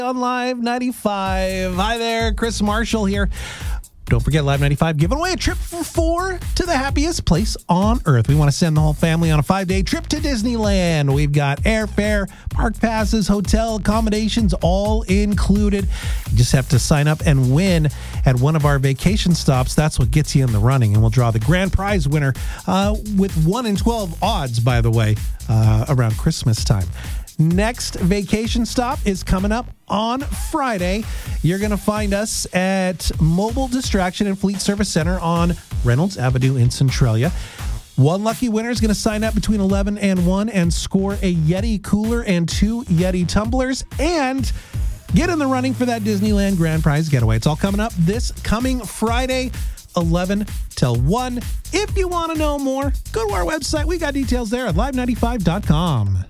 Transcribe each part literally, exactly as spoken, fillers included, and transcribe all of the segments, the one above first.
On Live ninety-five. Hi there, Chris Marshall here. Don't forget, Live ninety-five giving away a trip for four to the happiest place on earth. We want to send the whole family on a five-day trip to Disneyland. We've got airfare, park passes, hotel accommodations, all included. You just have to sign up and win at one of our vacation stops. That's what gets you in the running. And we'll draw the grand prize winner uh, with one in twelve odds, by the way, uh, around Christmas time. Next vacation stop is coming up on Friday. You're going to find us at Mobile Distraction and Fleet Service Center on Reynolds Avenue in Centralia. One lucky winner is going to sign up between eleven and one and score a Yeti cooler and two Yeti tumblers and get in the running for that Disneyland Grand Prize getaway. It's all coming up this coming Friday, eleven till one. If you want to know more, go to our website. We got details there at live ninety-five dot com.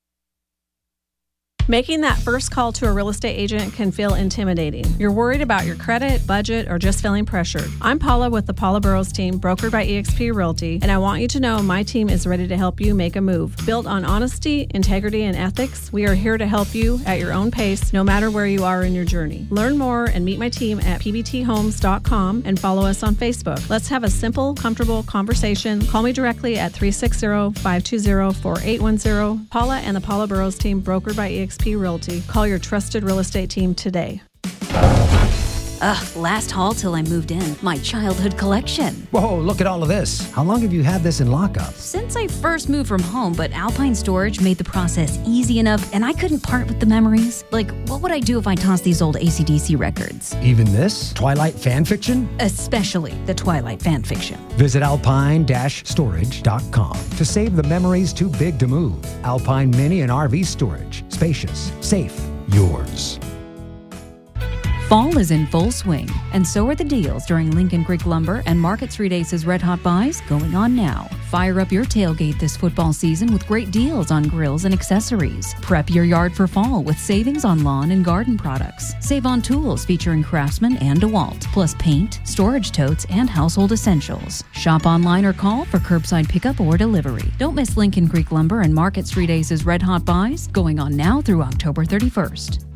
Making that first call to a real estate agent can feel intimidating. You're worried about your credit, budget, or just feeling pressured. I'm Paula with the Paula Burrows team, brokered by eXp Realty, and I want you to know my team is ready to help you make a move. Built on honesty, integrity, and ethics, we are here to help you at your own pace, no matter where you are in your journey. Learn more and meet my team at p b t homes dot com and follow us on Facebook. Let's have a simple, comfortable conversation. Call me directly at three six zero, five two zero, four eight one zero. Paula and the Paula Burrows team, brokered by eXp Realty. Call your trusted real estate team today. Ugh, last haul till I moved in. My childhood collection. Whoa, look at all of this. How long have you had this in lockup? Since I first moved from home, but Alpine Storage made the process easy enough and I couldn't part with the memories. Like, what would I do if I tossed these old A C D C records? Even this? Twilight fan fiction? Especially the Twilight fan fiction. Visit alpine dash storage dot com to save the memories too big to move. Alpine Mini and R V Storage. Spacious, safe, yours. Fall is in full swing, and so are the deals during Lincoln Creek Lumber and Market Street Aces Red Hot Buys going on now. Fire up your tailgate this football season with great deals on grills and accessories. Prep your yard for fall with savings on lawn and garden products. Save on tools featuring Craftsman and DeWalt, plus paint, storage totes, and household essentials. Shop online or call for curbside pickup or delivery. Don't miss Lincoln Creek Lumber and Market Street Aces Red Hot Buys going on now through October thirty-first.